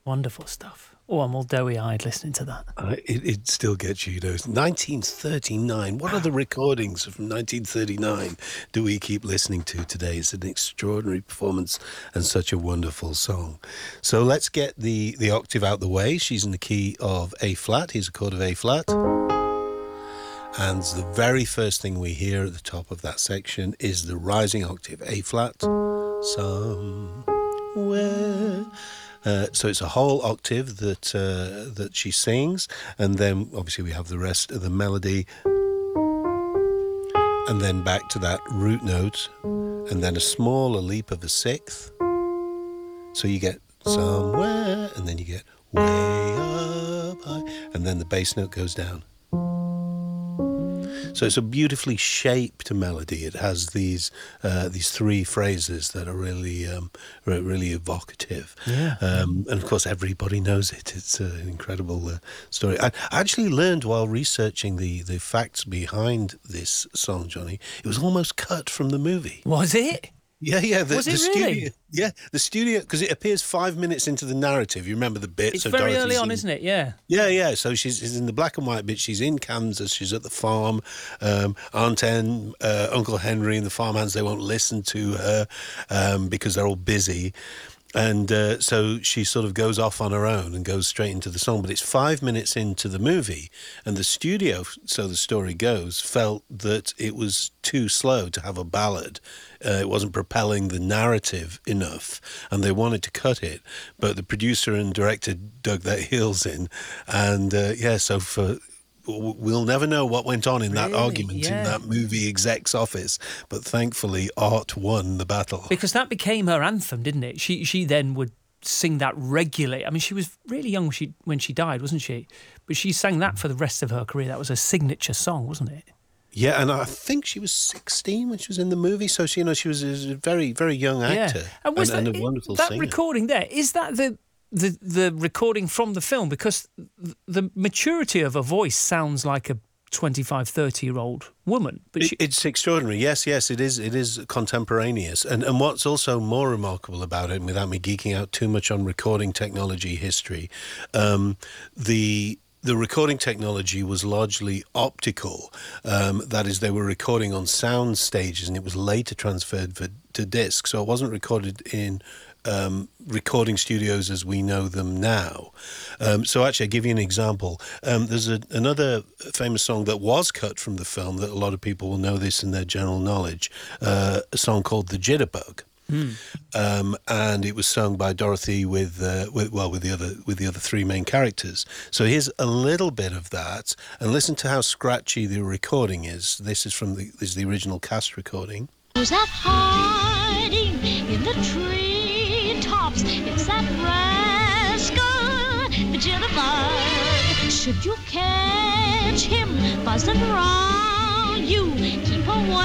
Wonderful stuff. Oh, I'm all doughy-eyed listening to that. It still gets you, 1939. What other recordings from 1939 do we keep listening to today? It's an extraordinary performance and such a wonderful song. So let's get the octave out the way. She's in the key of A flat. He's a chord of A flat. And the very first thing we hear at the top of that section is the rising octave, A flat, somewhere. So it's a whole octave that she sings, and then obviously we have the rest of the melody, and then back to that root note, and then a smaller leap of a sixth. So you get somewhere, and then you get way up high, and then the bass note goes down. So it's a beautifully shaped melody. It has these three phrases that are really evocative. Yeah. And of course, everybody knows it. It's an incredible story. I actually learned while researching the facts behind this song, Johnny, it was almost cut from the movie. Was it? Yeah. Was it really? The studio, because it appears 5 minminutes into the narrative. You remember the bit? It's so very Dorothy's early on, isn't it? Yeah. Yeah. So she's in the black and white bit. She's in Kansas. She's at the farm. Aunt Ann, Uncle Henry and the farmhands, they won't listen to her because they're all busy. And so she sort of goes off on her own and goes straight into the song. But it's 5 minutes into the movie, and the studio, so the story goes, felt that it was too slow to have a ballad. It wasn't propelling the narrative enough, and they wanted to cut it. But the producer and director dug their heels in. And so we'll never know what went on in that argument in that movie exec's office, but thankfully Art won the battle. Because that became her anthem, didn't it? She then would sing that regularly. I mean, she was really young when she died, wasn't she? But she sang that for the rest of her career. That was a signature song, wasn't it? Yeah, and I think she was 16 when she was in the movie, so she was a very, very young actor and a wonderful singer. That recording there, is that the recording from the film? Because the maturity of her voice sounds like a 25, 30-year-old woman. But it's extraordinary. Yes, it is contemporaneous. And what's also more remarkable about it, without me geeking out too much on recording technology history, the recording technology was largely optical. That is, they were recording on sound stages, and it was later transferred to disc. So it wasn't recorded in recording studios as we know them now. So actually, I'll give you an example. There's another famous song that was cut from the film that a lot of people will know this in their general knowledge, a song called The Jitterbug. And it was sung by Dorothy with the other three main characters. So here's a little bit of that, and listen to how scratchy the recording is. This is the original cast recording. Who's that hiding in the tree tops? It's that rascal, the jitterbug. Should you catch him buzzing around you, keep away.